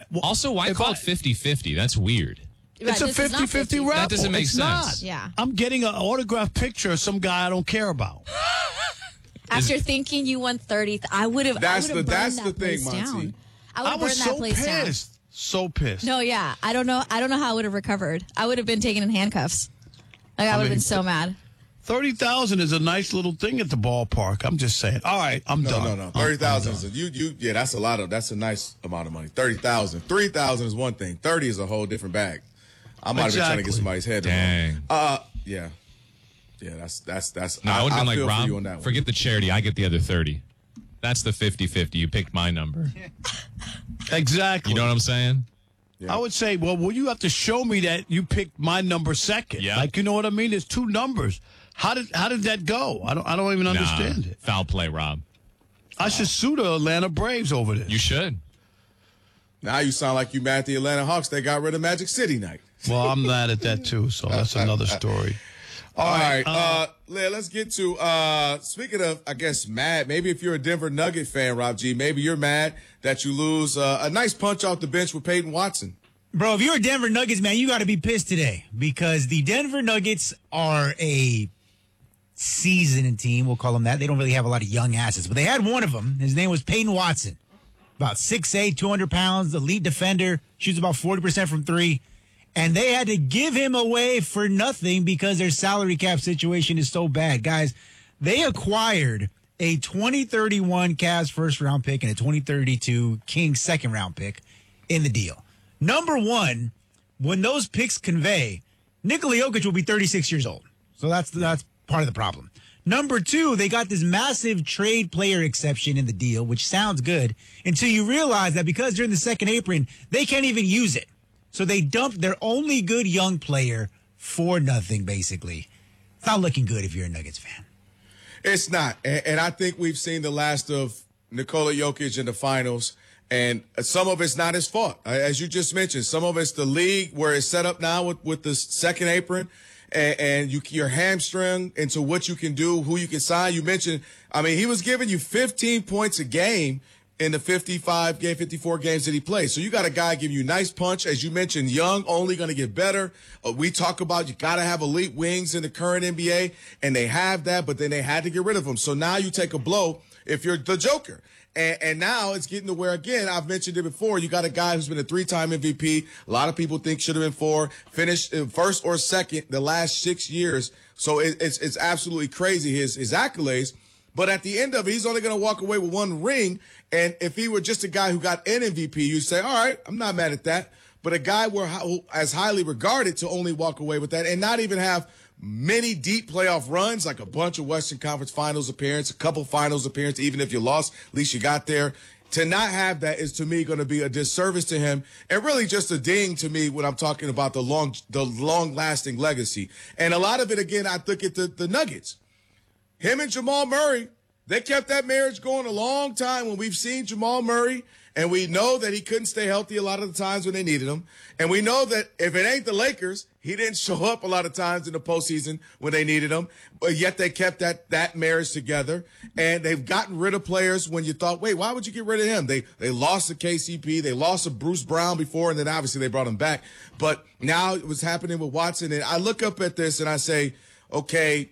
Also, why call it 50-50? That's weird. It's a 50-50 raffle. That doesn't make it's sense. Not. Yeah. I'm getting an autographed picture of some guy I don't care about. After thinking you won 30, I would have. That's the thing, place Monty. down. I would I have was burned so that place down. pissed. So pissed. No, yeah, I don't know how I would have recovered. I would have been taken in handcuffs. Like I would have been so mad. 30,000 is a nice little thing at the ballpark. I'm just saying. All right, I'm done. No. 30,000 is yeah. That's a nice amount of money. 30,000, 3,000 is one thing. 30 is a whole different bag. I might have been trying to get somebody's head. Dang. Yeah. That's. No, I would have been like, you on that Rob, forget the charity. I get the other 30. That's the 50-50. You picked my number. Exactly. You know what I'm saying? Yeah. I would say, well, you have to show me that you picked my number second. Yeah. Like, you know what I mean? There's two numbers. How did that go? I don't even understand it. Foul play, Rob. I should sue the Atlanta Braves over this. You should. Now you sound like you mad at the Atlanta Hawks. They got rid of Magic City Night. Well, I'm mad at that too, so that's another story. All right. Let's get to, speaking of, I guess, mad, maybe if you're a Denver Nugget fan, Rob G, maybe you're mad that you lose a nice punch off the bench with Peyton Watson. Bro, if you're a Denver Nuggets man, you got to be pissed today because the Denver Nuggets are a seasoned team. We'll call them that. They don't really have a lot of young assets, but they had one of them. His name was Peyton Watson. About 6'8", 200 pounds, elite defender, shoots about 40% from three. And they had to give him away for nothing because their salary cap situation is so bad. Guys, they acquired a 2031 Cavs first-round pick and a 2032 Kings second-round pick in the deal. Number one, when those picks convey, Nikola Jokic will be 36 years old. So that's part of the problem. Number two, they got this massive trade player exception in the deal, which sounds good, until you realize that because they're in the second apron, they can't even use it. So they dumped their only good young player for nothing, basically. It's not looking good if you're a Nuggets fan. It's not. And I think we've seen the last of Nikola Jokic in the finals. And some of it's not his fault. As you just mentioned, some of it's the league where it's set up now with the second apron. And you're hamstrung into what you can do, who you can sign. You mentioned, he was giving you 15 points a game in the 54 games that he played. So you got a guy giving you nice punch. As you mentioned, young, only going to get better. We talk about you got to have elite wings in the current NBA, and they have that, but then they had to get rid of them. So now you take a blow if you're the Joker. And now it's getting to where, again, I've mentioned it before, you got a guy who's been a 3-time MVP. A lot of people think should have been 4, finished first or second the last 6 years. So it's absolutely crazy, his accolades. But at the end of it, he's only going to walk away with one ring. And if he were just a guy who got an MVP, you'd say, all right, I'm not mad at that. But a guy who as highly regarded to only walk away with that and not even have many deep playoff runs, like a bunch of Western Conference Finals appearance, a couple Finals appearances, even if you lost, at least you got there. To not have that is, to me, going to be a disservice to him and really just a ding to me when I'm talking about the long-lasting legacy. And a lot of it, again, I look at the Nuggets. Him and Jamal Murray, they kept that marriage going a long time when we've seen Jamal Murray, and we know that he couldn't stay healthy a lot of the times when they needed him. And we know that if it ain't the Lakers, he didn't show up a lot of times in the postseason when they needed him, but yet they kept that marriage together. And they've gotten rid of players when you thought, wait, why would you get rid of him? They lost to KCP, they lost to Bruce Brown before, and then obviously they brought him back. But now it was happening with Watson, and I look up at this and I say, okay,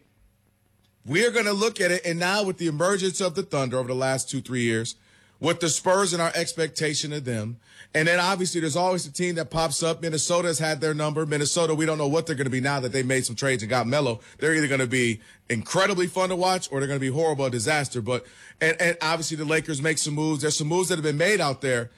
we're going to look at it, and now with the emergence of the Thunder over the last 2-3 years, with the Spurs and our expectation of them, and then obviously there's always a team that pops up. Minnesota has had their number. Minnesota, we don't know what they're going to be now that they made some trades and got Melo. They're either going to be incredibly fun to watch or they're going to be horrible, a disaster. But and obviously the Lakers make some moves. There's some moves that have been made out there.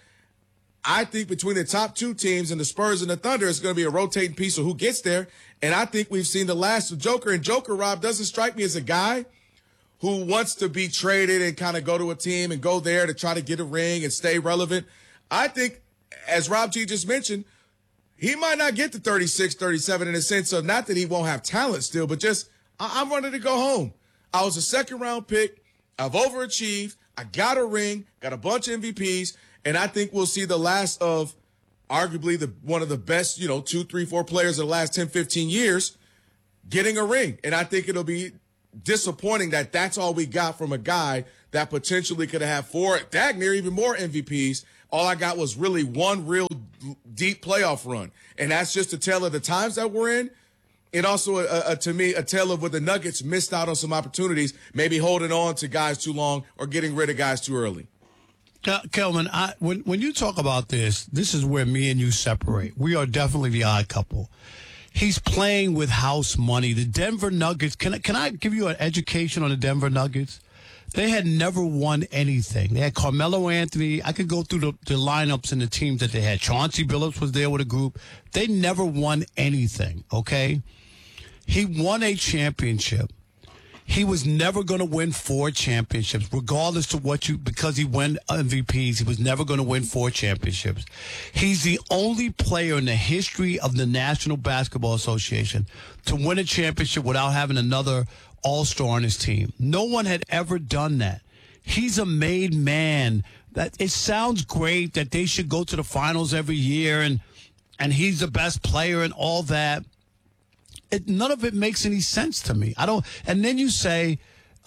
I think between the top two teams and the Spurs and the Thunder, it's going to be a rotating piece of who gets there. And I think we've seen the last of Joker. And Joker, Rob, doesn't strike me as a guy who wants to be traded and kind of go to a team and go there to try to get a ring and stay relevant. I think, as Rob G just mentioned, he might not get to 36, 37 in the sense of not that he won't have talent still, but just I'm ready to go home. I was a second-round pick. I've overachieved. I got a ring, got a bunch of MVPs, and I think we'll see the last of arguably one of the best, 2, 3, 4 players of the last 10, 15 years getting a ring. And I think it'll be disappointing that that's all we got from a guy that potentially could have had 4, dang near even more MVPs. All I got was really one real deep playoff run. And that's just a tale of the times that we're in. And also, to me, a tale of where the Nuggets missed out on some opportunities, maybe holding on to guys too long or getting rid of guys too early. Kelvin, when you talk about this is where me and you separate. We are definitely the odd couple. He's playing with house money. The Denver Nuggets, can I give you an education on the Denver Nuggets? They had never won anything. They had Carmelo Anthony. I could go through the lineups and the teams that they had. Chauncey Billups was there with a group. They never won anything, okay? He won a championship. He was never going to win 4 championships, regardless of because he won MVPs, he was never going to win 4 championships. He's the only player in the history of the National Basketball Association to win a championship without having another all-star on his team. No one had ever done that. He's a made man. That it sounds great that they should go to the finals every year and he's the best player and all that. None of it makes any sense to me. I don't. And then you say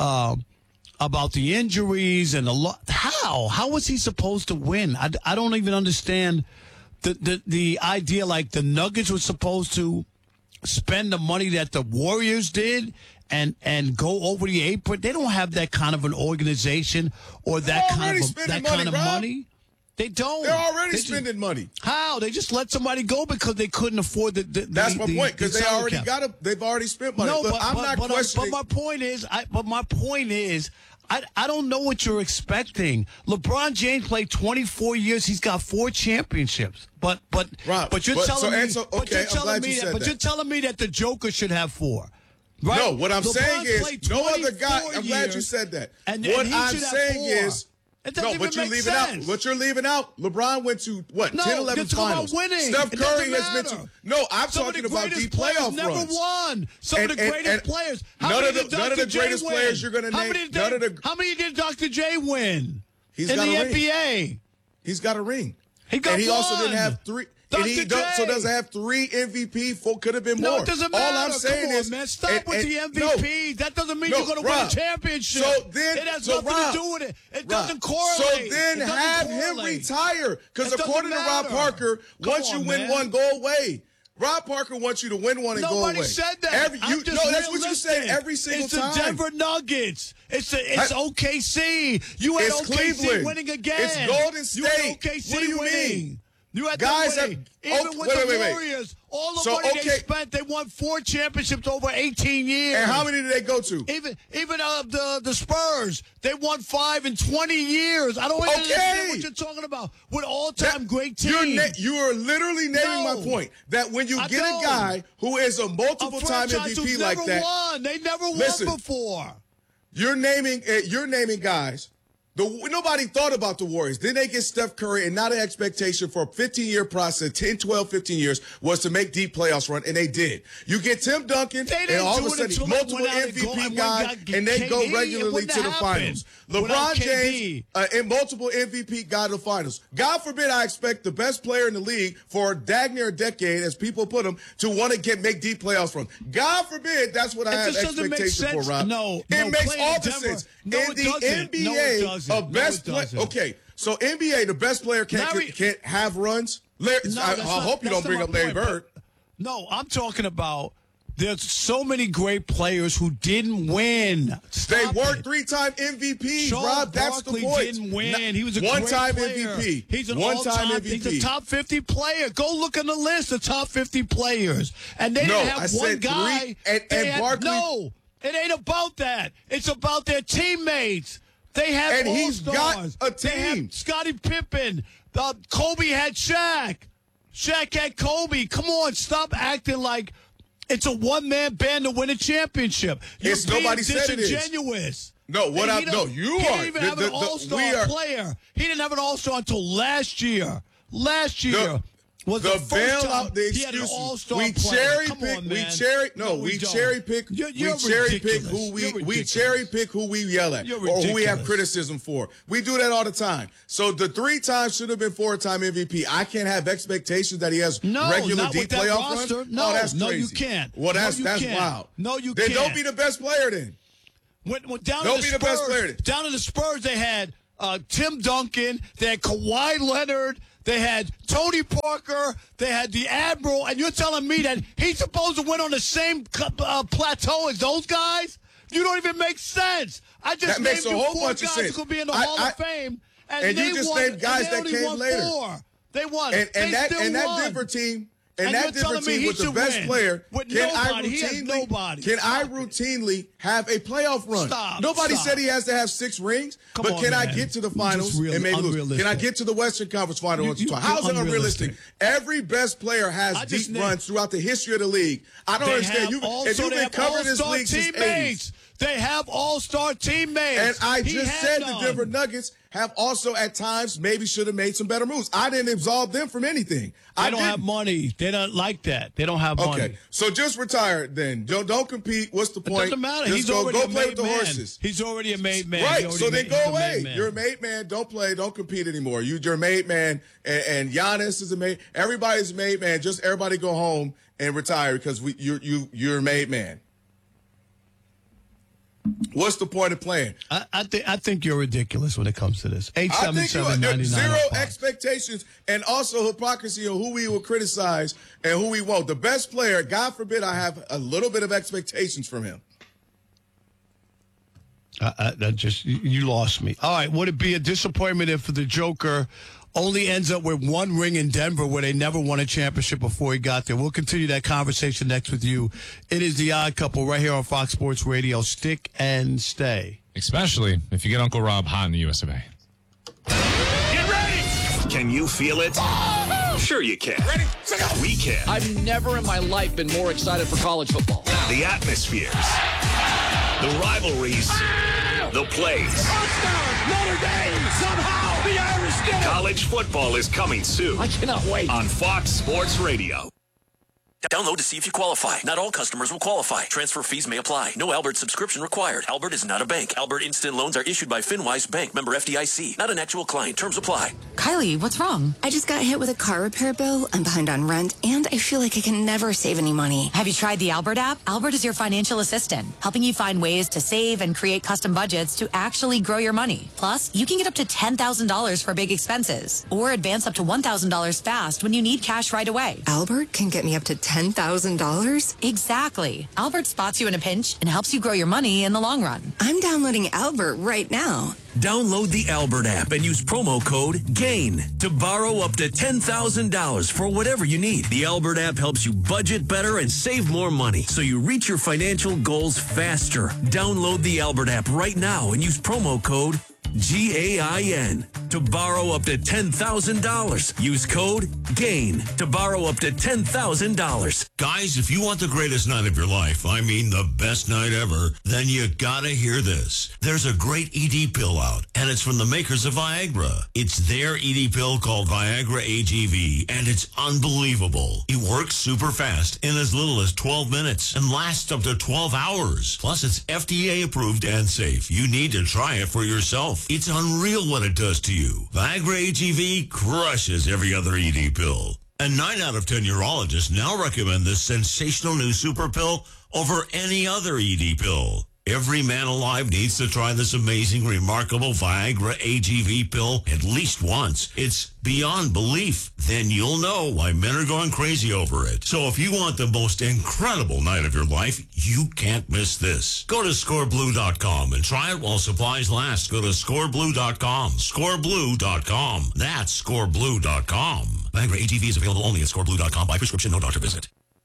about the injuries and how was he supposed to win? I don't even understand the idea. Like the Nuggets were supposed to spend the money that the Warriors did and go over the apron. They don't have that kind of an organization or that kind of money. They don't. They're already spending money. How? They just let somebody go because they couldn't afford the That's my point, because they've already spent money. No, Look, I'm not questioning. But my point is, I don't know what you're expecting. LeBron James played 24 years. He's got 4 championships. But you're telling me that the Joker should have 4. Right? No, what I'm LeBron saying is no other guy. I'm glad you said that. What I'm saying is. No, but you're leaving out. What you're leaving out, LeBron went to, 10, 11 finals. Steph Curry has been to. No, I'm talking about deep playoff runs. Never won. Some of the greatest players. None of the greatest players you're going to name. How many did Dr. J win in the NBA? He's got a ring. He also didn't have 3. And he doesn't have 3 MVP. 4 could have been more. No, it doesn't matter. All I'm saying is, man, stop with the MVP. That doesn't mean you're going to win a championship. It has nothing to do with it. It doesn't correlate. So then have him retire. Because according to Rob Parker, once you win one, go away. Rob Parker wants you to win one and go away. Nobody said that. That's what you say every single time. It's the Denver Nuggets. It's OKC. You had OKC Cleveland. Winning again. It's Golden State. You had OKC what do you winning. mean? You had guys even with the Warriors, all the money they spent, they won 4 championships over 18 years. And how many did they go to? Even the Spurs, they won 5 in 20 years. I don't understand what you're talking about. With all-time great team. You are literally naming my point. That when you get a guy who is a multiple-time MVP like that. They never won before. You're naming guys. Nobody thought about the Warriors. Then they get Steph Curry, and now the expectation for a 15-year process, 10, 12, 15 years, was to make deep playoffs run, and they did. You get Tim Duncan, and all of a sudden, multiple MVP guys, and they go regularly to the finals. LeBron James, and multiple MVP guy to the finals. God forbid I expect the best player in the league for dang near a decade, as people put him, to want to make deep playoffs run. God forbid that's what I have expectation for, Rob. No, it makes all the sense. In the NBA, okay, so NBA, the best player can't have runs. I hope you don't bring up Larry Bird. No, I'm talking about there's so many great players who didn't win. They weren't 3-time MVPs, Rob. That's the point. Didn't win. He was a one-time great player. MVP. He's an one-time MVP. He's a top 50 player. Go look on the list of top 50 players. And they didn't have one guy. Barkley. No, it ain't about that. It's about their teammates. They have all-stars. He's got a team. They had Scottie Pippen. Kobe had Shaq. Shaq had Kobe. Come on, stop acting like it's a one-man band to win a championship. You're nobody said it is. Disingenuous. No, you are. He didn't even have an all-star player. He didn't have an all-star until last year. Last year. Was the bailout, the excuses. We cherry pick who we yell at or who we have criticism for. We do that all the time. So the 3 times should have been 4-time MVP. I can't have expectations that he has regular deep playoff runs. No, that's crazy. No, you can't. Well, that's wild. No, you can't. Then don't be the best player then. Don't be the best player then. Down to the Spurs, they had Tim Duncan, they had Kawhi Leonard, They had Tony Parker. They had the Admiral. And you're telling me that he's supposed to win on the same plateau as those guys? You don't even make sense. I just That makes named a you whole 4 bunch of guys sense. who could be in the I- Hall of Fame. and they you just won, named guys and they that only came won later. 4. They won. And they that still Denver won. team And that you're Denver telling me team he with the should best win player. with Can nobody. He has nobody. Can I Stop it. routinely have a playoff run? Nobody Stop. said he has to have 6 rings. Come but on, can I man. get to the You're finals just real and maybe lose? unrealistic. Can I get to the Western Conference final once or twice? you're How's it unrealistic? unrealistic. Every best player has I just deep named- runs throughout the history of the league. I don't They understand. have If you've been covering this all-star league since the 80s. teammates. They have all-star teammates. And I He just had said the none. Denver Nuggets have also at times maybe should have made some better moves. I didn't absolve them from anything. They I don't have didn't. money. They don't like that. They don't have money. Okay, so just retire then. Don't compete. What's the It point? doesn't matter. Just He's go already a play made with the man. horses. He's already a made man. He Right. already So then made- go he's a away. made man. You're a made man. Don't play. Don't compete anymore. You're a made man. And Giannis is a made. Everybody's a made man. Just everybody go home and retire because you're a made man. What's the point of playing? I think you're ridiculous when it comes to this. I think you are 877-9905. zero expectations and also hypocrisy on who we will criticize and who we won't. The best player, God forbid, I have a little bit of expectations from him. That just you lost me. All right, would it be a disappointment if the Joker only ends up with 1 ring in Denver where they never won a championship before he got there? We'll continue that conversation next with you. It is The Odd Couple right here on Fox Sports Radio. Stick and stay. Especially if you get Uncle Rob hot in the US of A. Get ready! Can you feel it? Sure you can. Ready? We can. I've never in my life been more excited for college football. The atmospheres, the rivalries, the plays. Touchdown! Notre Dame! Somehow! The Irish did it! College football is coming soon I cannot wait. on Fox Sports Radio. Download to see if you qualify. Not all customers will qualify. Transfer fees may apply. No Albert subscription required. Albert is not a bank. Albert Instant Loans are issued by FinWise Bank, member FDIC. Not an actual client. Terms apply. Kylie, what's wrong? I just got hit with a car repair bill. I'm behind on rent, and I feel like I can never save any money. Have you tried the Albert app? Albert is your financial assistant, helping you find ways to save and create custom budgets to actually grow your money. Plus, you can get up to $10,000 for big expenses, or advance up to $1,000 fast when you need cash right away. Albert can get me up to $10,000? Exactly. Albert spots you in a pinch and helps you grow your money in the long run. I'm downloading Albert right now. Download the Albert app and use promo code GAIN to borrow up to $10,000 for whatever you need. The Albert app helps you budget better and save more money so you reach your financial goals faster. Download the Albert app right now and use promo code GAIN to borrow up to $10,000. Use code GAIN to borrow up to $10,000. Guys, if you want the greatest night of your life, I mean the best night ever, then you gotta hear this. There's a great ED pill out, and it's from the makers of Viagra. It's their ED pill called Viagra AGV, and it's unbelievable. It works super fast in as little as 12 minutes and lasts up to 12 hours. Plus, it's FDA approved and safe. You need to try it for yourself. It's unreal what it does to you. Viagra AGV crushes every other ED pill. And 9 out of 10 urologists now recommend this sensational new super pill over any other ED pill. Every man alive needs to try this amazing, remarkable Viagra AGV pill at least once. It's beyond belief. Then you'll know why men are going crazy over it. So if you want the most incredible night of your life, you can't miss this. Go to scoreblue.com and try it while supplies last. Go to scoreblue.com. Scoreblue.com. That's scoreblue.com. Viagra AGV is available only at scoreblue.com by prescription, no doctor visit.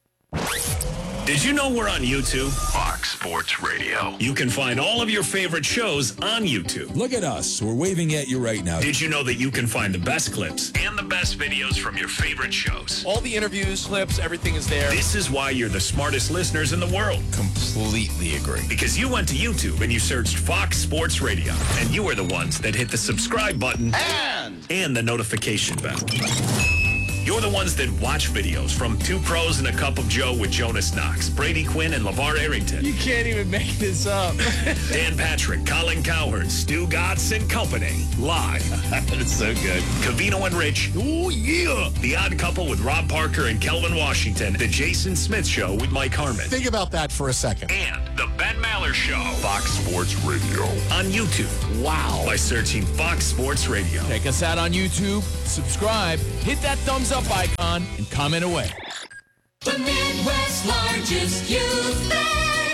Did you know we're on YouTube? Fox Sports Radio. You can find all of your favorite shows on YouTube. Look at us. We're waving at you right now. Did you know that you can find the best clips and the best videos from your favorite shows? All the interviews, clips, everything is there. This is why you're the smartest listeners in the world. Completely agree. Because you went to YouTube and you searched Fox Sports Radio. And you were the ones that hit the subscribe button and the notification bell. You're You're the ones that watch videos from Two Pros and a Cup of Joe with Jonas Knox, Brady Quinn, and LeVar Arrington. You can't even make this up. Dan Patrick, Colin Cowherd, Stu Gatz, and company. Live. That's so good. Covino and Rich. Oh, yeah. The Odd Couple with Rob Parker and Kelvin Washington. The Jason Smith Show with Mike Harmon. Think about that for a second. And The Ben Maller Show. Fox Sports Radio. On YouTube. Wow. By searching Fox Sports Radio. Check us out on YouTube, subscribe, hit that thumbs up icon, and comment away. The Midwest's largest youth fair.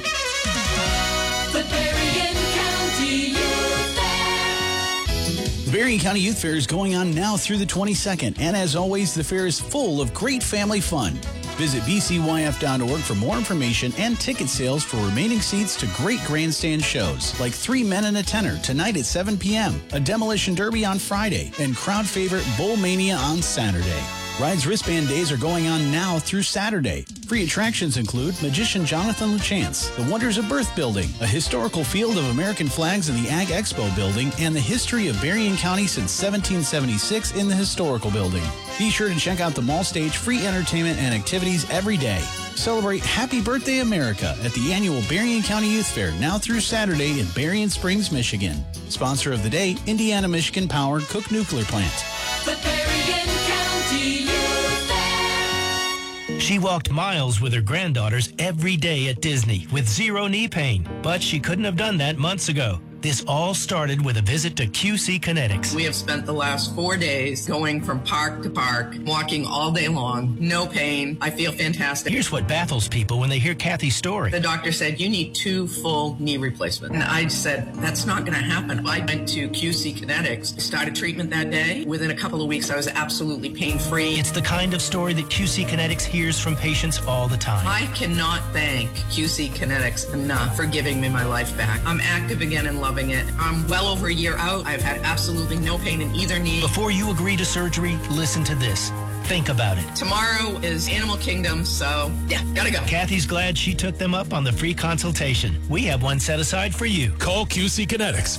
The Berrien County Youth Fair. The Berrien County Youth Fair is going on now through the 22nd, and as always, the fair is full of great family fun. Visit bcyf.org for more information and ticket sales for remaining seats to great grandstand shows like Three Men and a Tenor tonight at 7 p.m., a Demolition Derby on Friday, and crowd favorite Bull Mania on Saturday. Rides wristband days are going on now through Saturday. Free attractions include Magician Jonathan LaChance, the Wonders of Birth Building, a historical field of American flags in the Ag Expo building, and the history of Berrien County since 1776 in the historical building. Be sure to check out the mall stage, free entertainment and activities every day. Celebrate Happy Birthday America at the annual Berrien County Youth Fair now through Saturday in Berrien Springs, Michigan. Sponsor of the day, Indiana-Michigan powered Cook Nuclear Plant. The Berrien County Youth Fair. She walked miles with her granddaughters every day at Disney with zero knee pain, but she couldn't have done that months ago. This all started with a visit to QC Kinetics. We have spent the last 4 days going from park to park, walking all day long, no pain. I feel fantastic. Here's what baffles people when they hear Kathy's story. The doctor said, you need 2 full knee replacements. And I said, that's not going to happen. I went to QC Kinetics, started treatment that day. Within a couple of weeks, I was absolutely pain-free. It's the kind of story that QC Kinetics hears from patients all the time. I cannot thank QC Kinetics enough for giving me my life back. I'm active again and loving it. I'm well over a year out. I've had absolutely no pain in either knee. Before you agree to surgery, listen to this. Think about it. Tomorrow is Animal Kingdom, so yeah, gotta go. Kathy's glad she took them up on the free consultation. We have one set aside for you. Call QC Kinetics,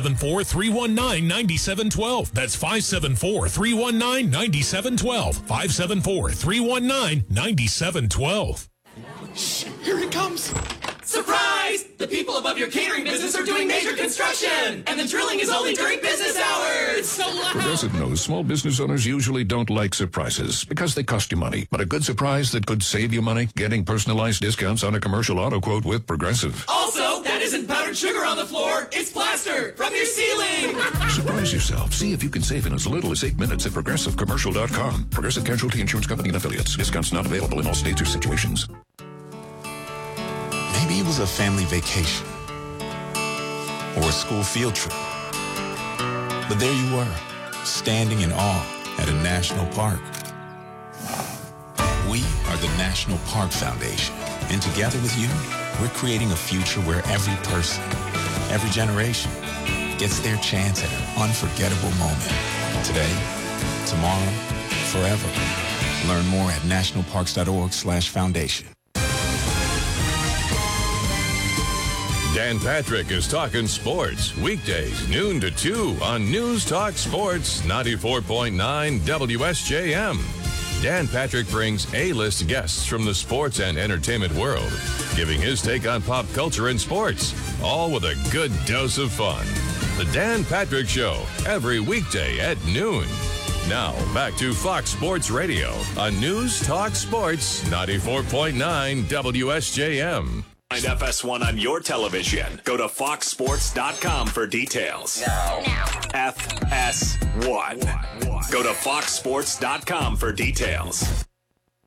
574-319-9712. That's 574-319-9712. 574-319-9712. Shh, here it comes. Surprise! The people above your catering business are doing major construction, and the drilling is only during business hours. So loud. Progressive knows small business owners usually don't like surprises because they cost you money. But a good surprise that could save you money? Getting personalized discounts on a commercial auto quote with Progressive. Also, that isn't powdered sugar on the floor. It's plaster from your ceiling. Surprise yourself. See if you can save in as little as 8 minutes at ProgressiveCommercial.com. Progressive Casualty Insurance Company and Affiliates. Discounts not available in all states or situations. Maybe it was a family vacation or a school field trip. But there you were, standing in awe at a national park. We are the National Park Foundation, and together with you, we're creating a future where every person, every generation, gets their chance at an unforgettable moment. Today, tomorrow, forever. Learn more at nationalparks.org/foundation. Dan Patrick is talking sports weekdays noon to 2 on News Talk Sports 94.9 WSJM. Dan Patrick brings A-list guests from the sports and entertainment world, giving his take on pop culture and sports, all with a good dose of fun. The Dan Patrick Show, every weekday at noon. Now, back to Fox Sports Radio on News Talk Sports 94.9 WSJM. Find FS1 on your television. Go to foxsports.com for details. Now. FS1. Go to foxsports.com for details.